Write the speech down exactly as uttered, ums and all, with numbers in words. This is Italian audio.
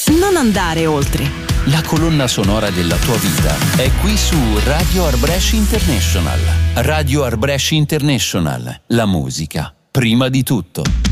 Non andare oltre. La colonna sonora della tua vita è qui su Radio Arbresh International. Radio Arbresh International. La musica, prima di tutto.